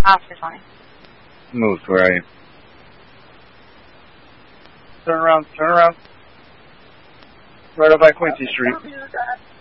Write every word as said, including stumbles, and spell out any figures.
Officer twenty. Moved, where are you? Turn around, turn around. Right up by Quincy Street.